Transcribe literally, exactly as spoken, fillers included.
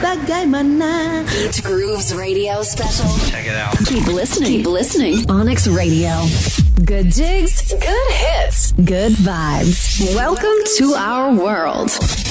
bagaimana. Beach Grooves Radio Special. Check it out. Keep listening. Keep listening. Onyx Radio. Good jigs. Good hits. Good vibes. Welcome to our world.